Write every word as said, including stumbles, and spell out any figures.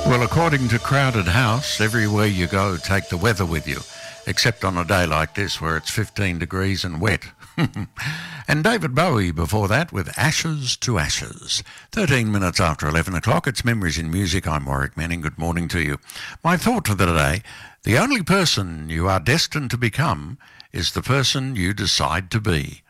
Well, according to Crowded House, everywhere you go, take the weather with you, except on a day like this where it's fifteen degrees and wet. And David Bowie before that with Ashes to Ashes. thirteen minutes after eleven o'clock, it's Memories in Music. I'm Warwick Manning. Good morning to you. My thought for the day, the only person you are destined to become is the person you decide to be.